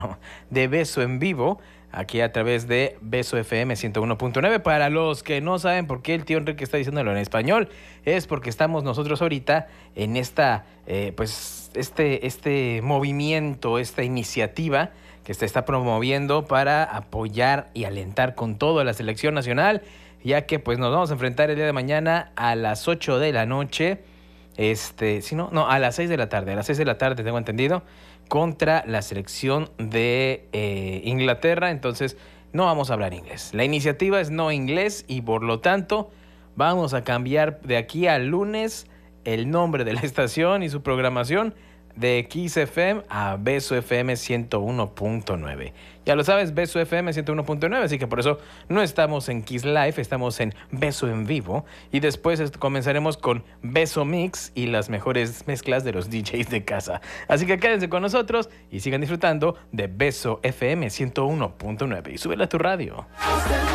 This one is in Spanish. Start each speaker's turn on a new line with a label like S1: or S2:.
S1: de Beso en Vivo, aquí a través de Beso FM 101.9. Para los que no saben por qué el tío Enrique está diciéndolo en español, es porque estamos nosotros ahorita en esta, este movimiento, esta iniciativa que se está promoviendo para apoyar y alentar con todo a la selección nacional, ya que pues nos vamos a enfrentar el día de mañana a las 8 de la noche, si no, a las 6 de la tarde, tengo entendido, contra la selección de Inglaterra. Entonces no vamos a hablar inglés. La iniciativa es no inglés y por lo tanto vamos a cambiar de aquí al lunes el nombre de la estación y su programación de Kiss FM a Beso FM 101.9. Ya lo sabes, Beso FM 101.9, así que por eso no estamos en Kiss Live, estamos en Beso en Vivo. Y después comenzaremos con Beso Mix y las mejores mezclas de los DJs de casa. Así que quédense con nosotros y sigan disfrutando de Beso FM 101.9. Y súbela a tu radio.